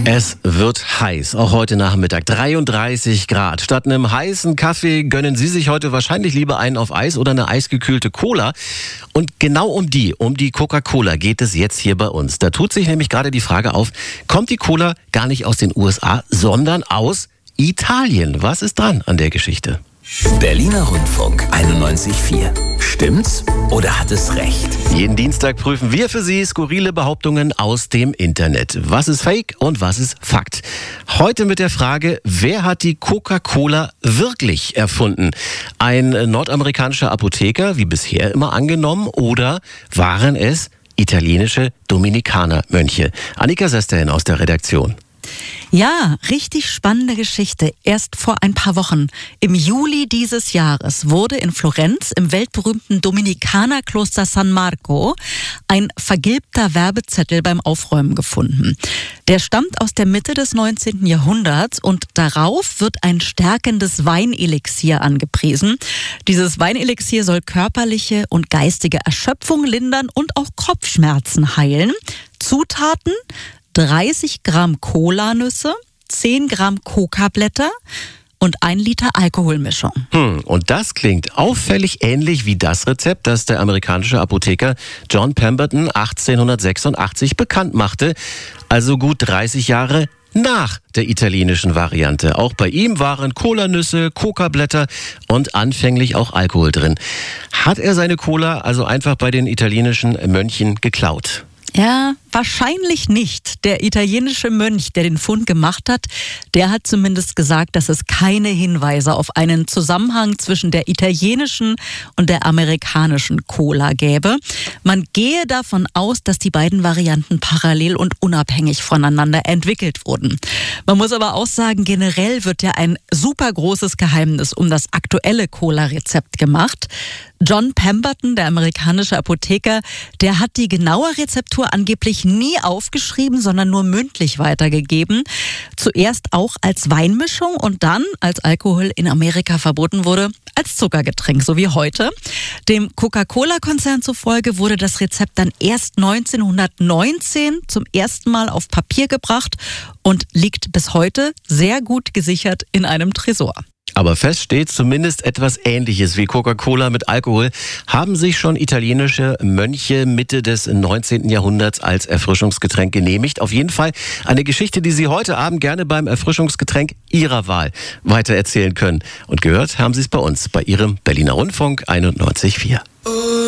Es wird heiß, auch heute Nachmittag. 33 Grad. Statt einem heißen Kaffee gönnen Sie sich heute wahrscheinlich lieber einen auf Eis oder eine eisgekühlte Cola. Und genau um die Coca-Cola geht es jetzt hier bei uns. Da tut sich nämlich gerade die Frage auf, kommt die Cola gar nicht aus den USA, sondern aus Italien? Was ist dran an der Geschichte? Berliner Rundfunk 91.4. Stimmt's oder hat es recht? Jeden Dienstag prüfen wir für Sie skurrile Behauptungen aus dem Internet. Was ist Fake und was ist Fakt? Heute mit der Frage, wer hat die Coca-Cola wirklich erfunden? Ein nordamerikanischer Apotheker, wie bisher immer angenommen, oder waren es italienische Dominikanermönche? Annika Sesterhin aus der Redaktion. Ja, richtig spannende Geschichte. Erst vor ein paar Wochen, im Juli dieses Jahres, wurde in Florenz im weltberühmten Dominikanerkloster San Marco ein vergilbter Werbezettel beim Aufräumen gefunden. Der stammt aus der Mitte des 19. Jahrhunderts und darauf wird ein stärkendes Weinelixier angepriesen. Dieses Weinelixier soll körperliche und geistige Erschöpfung lindern und auch Kopfschmerzen heilen. Zutaten: 30 Gramm Cola-Nüsse, 10 Gramm Coca-Blätter und 1 Liter Alkoholmischung. Und das klingt auffällig ähnlich wie das Rezept, das der amerikanische Apotheker John Pemberton 1886 bekannt machte, also gut 30 Jahre nach der italienischen Variante. Auch bei ihm waren Cola-Nüsse, Coca-Blätter und anfänglich auch Alkohol drin. Hat er seine Cola also einfach bei den italienischen Mönchen geklaut? Ja, wahrscheinlich nicht. Der italienische Mönch, der den Fund gemacht hat, der hat zumindest gesagt, dass es keine Hinweise auf einen Zusammenhang zwischen der italienischen und der amerikanischen Cola gäbe. Man gehe davon aus, dass die beiden Varianten parallel und unabhängig voneinander entwickelt wurden. Man muss aber auch sagen, generell wird ja ein super großes Geheimnis um das aktuelle Cola-Rezept gemacht. John Pemberton, der amerikanische Apotheker, der hat die genaue Rezeptur angeblich nie aufgeschrieben, sondern nur mündlich weitergegeben. Zuerst auch als Weinmischung und dann, als Alkohol in Amerika verboten wurde, als Zuckergetränk, so wie heute. Dem Coca-Cola-Konzern zufolge wurde das Rezept dann erst 1919 zum ersten Mal auf Papier gebracht und liegt bis heute sehr gut gesichert in einem Tresor. Aber fest steht, zumindest etwas Ähnliches wie Coca-Cola mit Alkohol haben sich schon italienische Mönche Mitte des 19. Jahrhunderts als Erfrischungsgetränk genehmigt. Auf jeden Fall eine Geschichte, die Sie heute Abend gerne beim Erfrischungsgetränk Ihrer Wahl weitererzählen können. Und gehört haben Sie es bei uns, bei Ihrem Berliner Rundfunk 91.4.